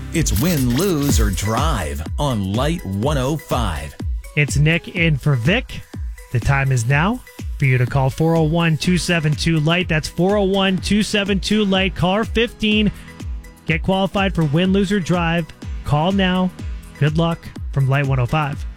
It's win, lose, or drive on Light 105. It's Nick in for Vic. The time is now for you to call 401-272-LIGHT. That's 401-272-LIGHT. Caller 15. Get qualified for win, lose, or drive. Call now. Good luck from Light 105.